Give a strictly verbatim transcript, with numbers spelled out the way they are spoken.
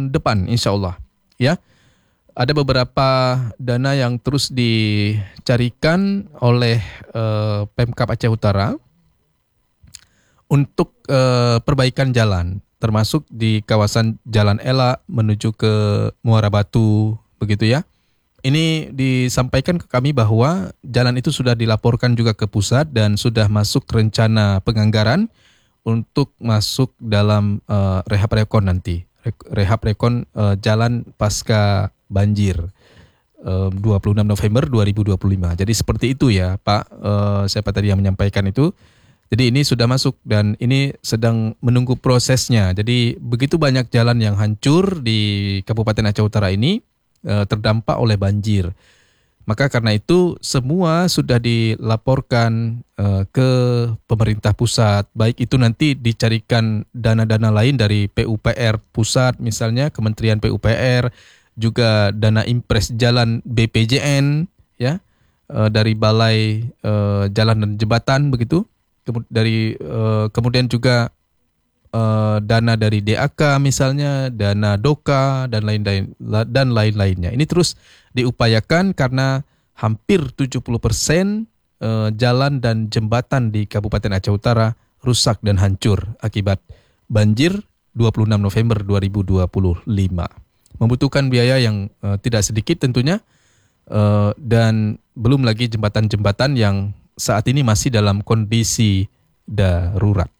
tahun depan insyaallah ya. Ada beberapa dana yang terus dicarikan oleh uh, Pemkab Aceh Utara untuk uh, perbaikan jalan, termasuk di kawasan Jalan Ela menuju ke Muara Batu, begitu ya. Ini disampaikan ke kami bahwa jalan itu sudah dilaporkan juga ke pusat dan sudah masuk rencana penganggaran untuk masuk dalam uh, rehab rekon nanti. Rehab rekon uh, jalan pasca banjir uh, dua puluh enam November dua ribu dua puluh lima. Jadi seperti itu ya Pak, uh, siapa tadi yang menyampaikan itu. Jadi ini sudah masuk dan ini sedang menunggu prosesnya. Jadi begitu banyak jalan yang hancur di Kabupaten Aceh Utara ini uh, terdampak oleh banjir. Maka karena itu semua sudah dilaporkan uh, ke pemerintah pusat. Baik itu nanti dicarikan dana-dana lain dari P U P R pusat misalnya, Kementerian P U P R, juga dana impres jalan B P J N ya, uh, dari Balai uh, Jalan dan Jembatan begitu. Kemud- dari uh, kemudian juga uh, dana dari D A K misalnya, dana Doka dan lain-lain dan lain-lainnya. Ini terus diupayakan karena hampir tujuh puluh persen uh, jalan dan jembatan di Kabupaten Aceh Utara rusak dan hancur akibat banjir dua puluh enam November dua ribu dua puluh lima. Membutuhkan biaya yang uh, tidak sedikit tentunya, uh, dan belum lagi jembatan-jembatan yang saat ini masih dalam kondisi darurat.